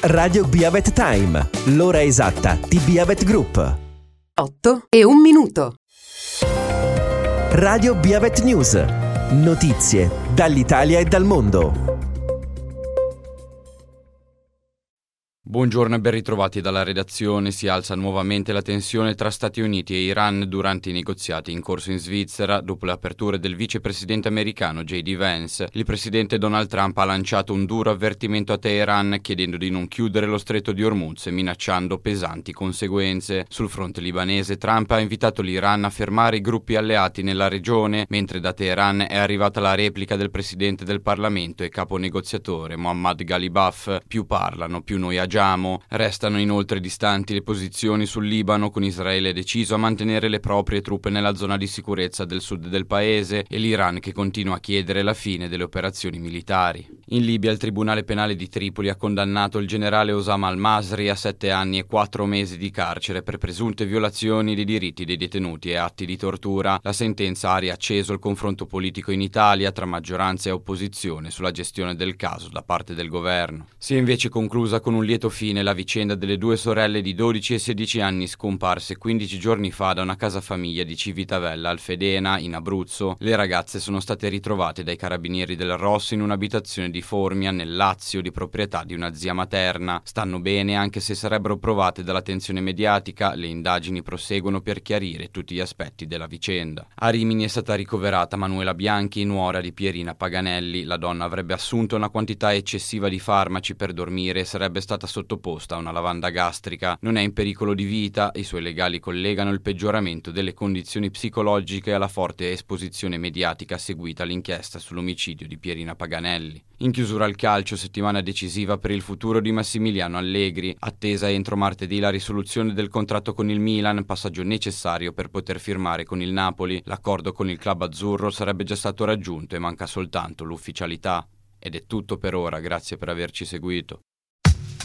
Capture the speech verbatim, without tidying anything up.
Radio Biavet Time, l'ora esatta di Biavet Group. otto e un minuto. Radio Biavet News. Notizie dall'Italia e dal mondo. Buongiorno e ben ritrovati dalla redazione. Si alza nuovamente la tensione tra Stati Uniti e Iran durante i negoziati in corso in Svizzera dopo le aperture del vicepresidente americano J D Vance. Il presidente Donald Trump ha lanciato un duro avvertimento a Teheran chiedendo di non chiudere lo stretto di Hormuz e minacciando pesanti conseguenze. Sul fronte libanese Trump ha invitato l'Iran a fermare i gruppi alleati nella regione, mentre da Teheran è arrivata la replica del presidente del Parlamento e capo negoziatore Mohammad Ghalibaf. Più parlano, più noi agiamo. Restano inoltre distanti le posizioni sul Libano, con Israele deciso a mantenere le proprie truppe nella zona di sicurezza del sud del paese e l'Iran che continua a chiedere la fine delle operazioni militari. In Libia il Tribunale Penale di Tripoli ha condannato il generale Osama al-Masri a sette anni e quattro mesi di carcere per presunte violazioni dei diritti dei detenuti e atti di tortura. La sentenza ha riacceso il confronto politico in Italia tra maggioranza e opposizione sulla gestione del caso da parte del governo. Si è invece conclusa con un lieto fine la vicenda delle due sorelle di dodici e sedici anni scomparse quindici giorni fa da una casa famiglia di Civitavella al Fedena, in Abruzzo. Le ragazze sono state ritrovate dai carabinieri del Rosso in un'abitazione di Formia, nel Lazio, di proprietà di una zia materna. Stanno bene, anche se sarebbero provate dall'attenzione mediatica. Le indagini proseguono per chiarire tutti gli aspetti della vicenda. A Rimini è stata ricoverata Manuela Bianchi, nuora di Pierina Paganelli. La donna avrebbe assunto una quantità eccessiva di farmaci per dormire e sarebbe stata sottoposta a una lavanda gastrica. Non è in pericolo di vita. I suoi legali collegano il peggioramento delle condizioni psicologiche alla forte esposizione mediatica seguita all'inchiesta sull'omicidio di Pierina Paganelli. In chiusura al calcio, settimana decisiva per il futuro di Massimiliano Allegri. Attesa entro martedì la risoluzione del contratto con il Milan, passaggio necessario per poter firmare con il Napoli. L'accordo con il club azzurro sarebbe già stato raggiunto e manca soltanto l'ufficialità. Ed è tutto per ora, grazie per averci seguito.